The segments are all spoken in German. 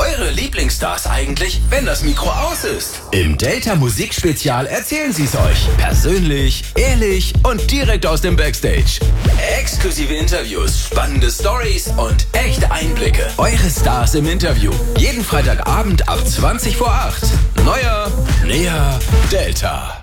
eure Lieblingsstars eigentlich, wenn das Mikro aus ist? Im Delta Musikspezial erzählen sie es euch. Persönlich, ehrlich und direkt aus dem Backstage. Exklusive Interviews, spannende Stories und echte Einblicke. Eure Stars im Interview. Jeden Freitagabend ab 20 vor 8. Neuer, näher, Delta.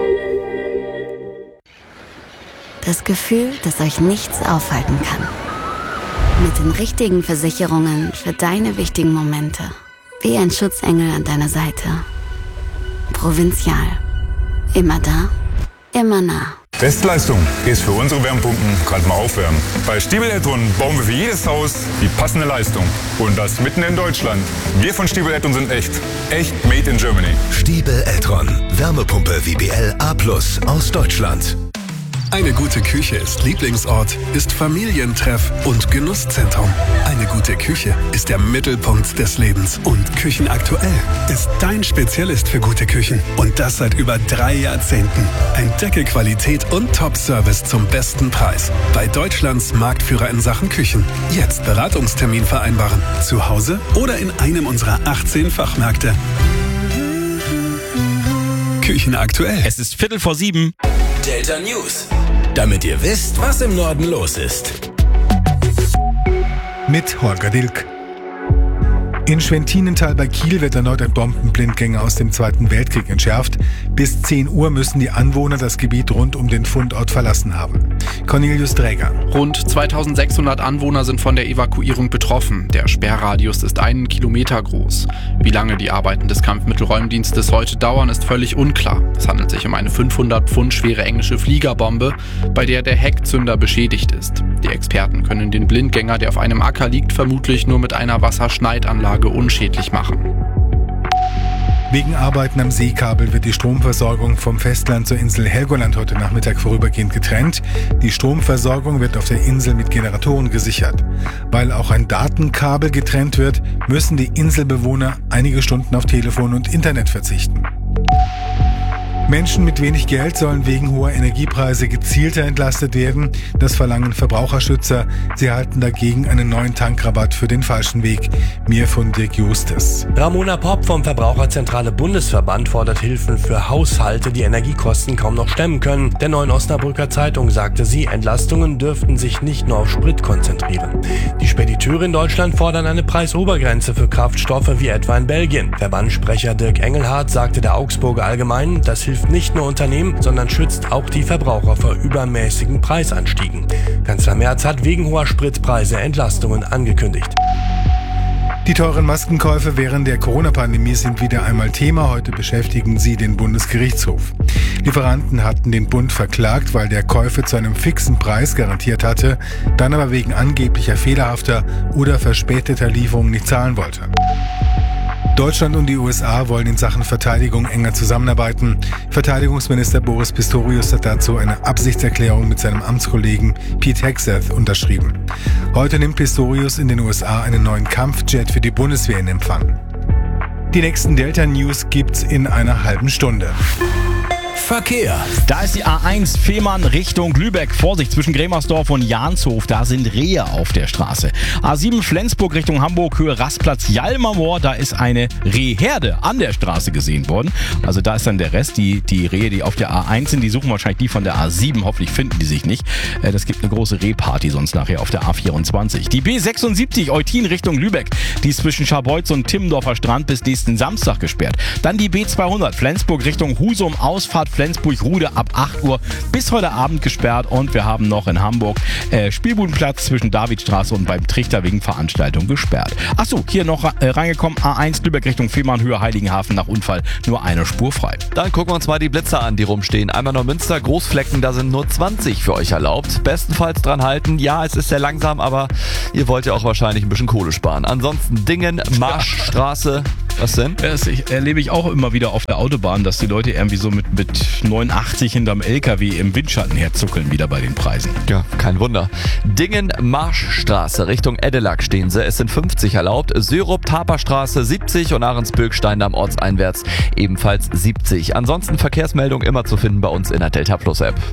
Das Gefühl, dass euch nichts aufhalten kann. Mit den richtigen Versicherungen für deine wichtigen Momente. Wie ein Schutzengel an deiner Seite. Provinzial. Immer da, immer nah. Bestleistung ist für unsere Wärmepumpen gerade mal aufwärmen. Bei Stiebel Eltron bauen wir für jedes Haus die passende Leistung. Und das mitten in Deutschland. Wir von Stiebel Eltron sind echt. Echt made in Germany. Stiebel Eltron. Wärmepumpe WBL A+ aus Deutschland. Eine gute Küche ist Lieblingsort, ist Familientreff und Genusszentrum. Eine gute Küche ist der Mittelpunkt des Lebens. Und Küchenaktuell ist dein Spezialist für gute Küchen. Und das seit über 3 Jahrzehnten. Entdecke Qualität und Top-Service zum besten Preis. Bei Deutschlands Marktführer in Sachen Küchen. Jetzt Beratungstermin vereinbaren. Zu Hause oder in einem unserer 18 Fachmärkte. Küchenaktuell. Es ist 6:45. Delta News. Damit ihr wisst, was im Norden los ist. Mit Holger Dilk. In Schwentinental bei Kiel wird erneut ein Bombenblindgänger aus dem Zweiten Weltkrieg entschärft. Bis 10 Uhr müssen die Anwohner das Gebiet rund um den Fundort verlassen haben. Cornelius Dräger. Rund 2600 Anwohner sind von der Evakuierung betroffen. Der Sperrradius ist 1 Kilometer groß. Wie lange die Arbeiten des Kampfmittelräumdienstes heute dauern, ist völlig unklar. Es handelt sich um eine 500 Pfund schwere englische Fliegerbombe, bei der der Heckzünder beschädigt ist. Die Experten können den Blindgänger, der auf einem Acker liegt, vermutlich nur mit einer Wasserschneidanlage unschädlich machen. Wegen Arbeiten am Seekabel wird die Stromversorgung vom Festland zur Insel Helgoland heute Nachmittag vorübergehend getrennt. Die Stromversorgung wird auf der Insel mit Generatoren gesichert. Weil auch ein Datenkabel getrennt wird, müssen die Inselbewohner einige Stunden auf Telefon und Internet verzichten. Menschen mit wenig Geld sollen wegen hoher Energiepreise gezielter entlastet werden. Das verlangen Verbraucherschützer. Sie erhalten dagegen einen neuen Tankrabatt für den falschen Weg. Mehr von Dirk Justus. Ramona Popp vom Verbraucherzentrale Bundesverband fordert Hilfen für Haushalte, die Energiekosten kaum noch stemmen können. Der Neuen Osnabrücker Zeitung sagte sie, Entlastungen dürften sich nicht nur auf Sprit konzentrieren. Die Spediteure in Deutschland fordern eine Preisobergrenze für Kraftstoffe wie etwa in Belgien. Verbandssprecher Dirk Engelhardt sagte der Augsburger Allgemeinen, das hilft nicht nur Unternehmen, sondern schützt auch die Verbraucher vor übermäßigen Preisanstiegen. Kanzler Merz hat wegen hoher Spritpreise Entlastungen angekündigt. Die teuren Maskenkäufe während der Corona-Pandemie sind wieder einmal Thema. Heute beschäftigen sie den Bundesgerichtshof. Lieferanten hatten den Bund verklagt, weil der Käufer zu einem fixen Preis garantiert hatte, dann aber wegen angeblicher fehlerhafter oder verspäteter Lieferungen nicht zahlen wollte. Deutschland und die USA wollen in Sachen Verteidigung enger zusammenarbeiten. Verteidigungsminister Boris Pistorius hat dazu eine Absichtserklärung mit seinem Amtskollegen Pete Hegseth unterschrieben. Heute nimmt Pistorius in den USA einen neuen Kampfjet für die Bundeswehr in Empfang. Die nächsten Delta News gibt's in einer halben Stunde. Verkehr. Da ist die A1 Fehmarn Richtung Lübeck. Vorsicht, zwischen Grämersdorf und Janshof, da sind Rehe auf der Straße. A7 Flensburg Richtung Hamburg, Höhe Rastplatz Jalmermoor, da ist eine Rehherde an der Straße gesehen worden. Also da ist dann der Rest, die Rehe, die auf der A1 sind, die suchen wahrscheinlich die von der A7. Hoffentlich finden die sich nicht. Das gibt eine große Rehparty sonst nachher auf der A24. Die B76 Eutin Richtung Lübeck, die ist zwischen Scharbeutz und Timmendorfer Strand bis nächsten Samstag gesperrt. Dann die B200 Flensburg Richtung Husum, Ausfahrt Flensburg-Rude ab 8 Uhr bis heute Abend gesperrt. Und wir haben noch in Hamburg Spielbudenplatz zwischen Davidstraße und beim Trichter wegen Veranstaltung gesperrt. Achso, hier noch reingekommen, A1 Lübeck Richtung Fehmarn, Höhe Heiligenhafen, nach Unfall nur eine Spur frei. Dann gucken wir uns mal die Blitzer an, die rumstehen. Einmal Neumünster, Großflecken, da sind nur 20 für euch erlaubt. Bestenfalls dran halten. Ja, es ist sehr langsam, aber ihr wollt ja auch wahrscheinlich ein bisschen Kohle sparen. Ansonsten Dingen, Marschstraße. Was denn? Das erlebe ich auch immer wieder auf der Autobahn, dass die Leute irgendwie so mit 89 hinterm LKW im Windschatten herzuckeln wieder bei den Preisen. Ja, kein Wunder. Dingen, Marschstraße Richtung Eddelack stehen sie. Es sind 50 erlaubt. Syrup, Taperstraße 70 und Ahrensbürg-Steindamm ortseinwärts ebenfalls 70. Ansonsten Verkehrsmeldung immer zu finden bei uns in der Delta Plus App.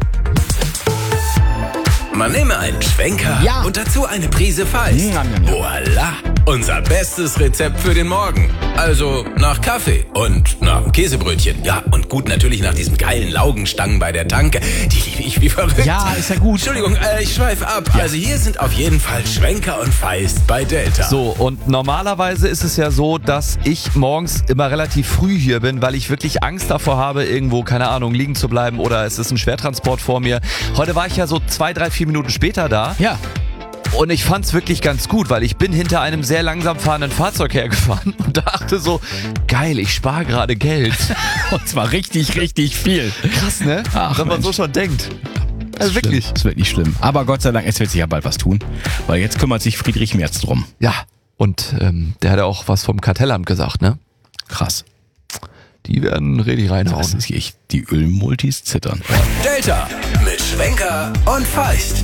Man nehme einen Schwenker und dazu eine Prise Feist. Voila! unser bestes Rezept für den Morgen. Also nach Kaffee und nach Käsebrötchen. Ja, und gut natürlich nach diesen geilen Laugenstangen bei der Tanke. Die liebe ich wie verrückt. Ja, ist ja gut. Entschuldigung, ich schweife ab. Ja. Also hier sind auf jeden Fall Schwenker und Feist bei Delta. So, und normalerweise ist es ja so, dass ich morgens immer relativ früh hier bin, weil ich wirklich Angst davor habe, irgendwo, keine Ahnung, liegen zu bleiben oder es ist ein Schwertransport vor mir. Heute war ich ja so 2, 3, 4 Minuten später da. Ja. Und ich fand's wirklich ganz gut, weil ich bin hinter einem sehr langsam fahrenden Fahrzeug hergefahren und dachte so, geil, ich spare gerade Geld. Und zwar richtig, richtig viel. Krass, ne? Ach, wenn man so schon denkt. Also wirklich. Das ist wirklich schlimm. Aber Gott sei Dank, es wird sich ja bald was tun, weil jetzt kümmert sich Friedrich Merz drum. Ja, und der hat ja auch was vom Kartellamt gesagt, ne? Krass. Die werden richtig reinhauen. Das ist echt, die Ölmultis zittern. Delta mit Schwenker und Feist.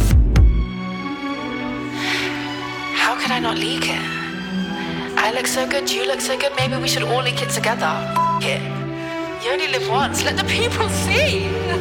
How could I not leak it? I look so good, you look so good, maybe we should all leak it together. It. You only live once, let the people see.